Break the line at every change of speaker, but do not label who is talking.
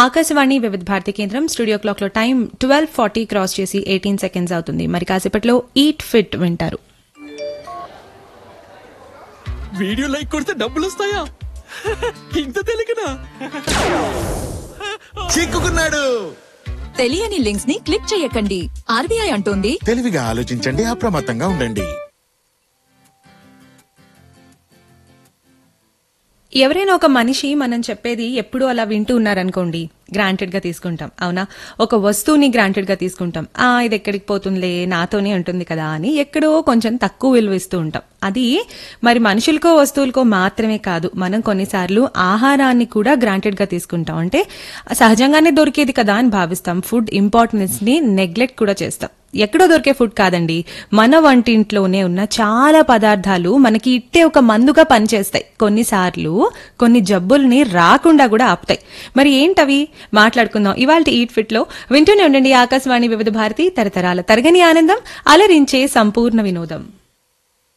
ఆకాశవాణి వివిధ భారతి కేంద్రం studio clock లో టైం 12:40 క్రాస్ చేసి 18 సెకండ్స్ అవుతుంది. మరి కాసేపట్లో ఈట్ ఫిట్ వింటారు.
వీడియో లైక్ కొడితే డబ్బులు వస్తాయా? ఇంత తెలియకనా?
చిక్కుకున్నాడు.
తెలియని లింక్స్ ని క్లిక్ చేయకండి. ఆర్బీఐ అంటోంది
తెలివిగా ఆలోచించండి, అప్రమత్తంగా ఉండండి.
ఎవరైనా ఒక మనిషి మనం చెప్పేది ఎప్పుడు అలా వింటూ ఉన్నారనుకోండి, గ్రాంటెడ్ గా తీసుకుంటాం. అవునా? ఒక వస్తువుని గ్రాంటెడ్ గా తీసుకుంటాం. ఇది ఎక్కడికి పోతుందిలే, నాతోనే ఉంటుంది కదా అని ఎక్కడో కొంచెం తక్కువ విలువ ఇస్తూ ఉంటాం. అది మరి మనుషులకో వస్తువులకో మాత్రమే కాదు, మనం కొన్నిసార్లు ఆహారాన్ని కూడా గ్రాంటెడ్ గా తీసుకుంటాం. అంటే సహజంగానే దొరికేది కదా అని భావిస్తాం. ఫుడ్ ఇంపార్టెన్స్ ని నెగ్లెక్ట్ కూడా చేస్తాం. ఎక్కడో దొరికే ఫుడ్ కాదండి, మన వంటింట్లోనే ఉన్న చాలా పదార్థాలు మనకి ఇట్టే ఒక మందుగా పనిచేస్తాయి. కొన్నిసార్లు కొన్ని జబ్బుల్ని రాకుండా కూడా ఆపుతాయి. మరి ఏంటవి మాట్లాడుకుందాం ఇవాల్టి ఈట్ ఫిట్ లో. వింటూనే ఉండండి ఆకాశవాణి వివిధ భారతి, తరతరాల తరగని ఆనందం, అలరించే సంపూర్ణ వినోదం.